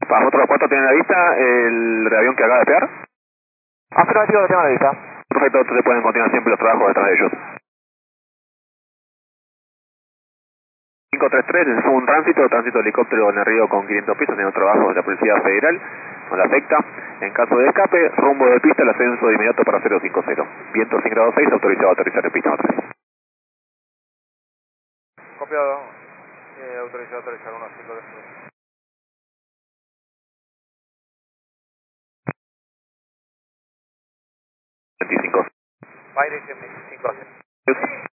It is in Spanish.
Para otros 4 tienen la vista el avión que acaba de pegar. Afirmativo, lo tengo a la vista. Perfecto, ustedes pueden continuar siempre los trabajos detrás de ellos. 533, necesitamos un tránsito de helicóptero en el río con 500 pies, tenemos trabajo de la Policía Federal, con la afecta. En caso de escape, rumbo de pista, el ascenso de inmediato para 050. Viento 100 grados 6, autorizado a aterrizar en pista 3. Copiado. Autorizado a aterrizar 153. 25. Direction 25.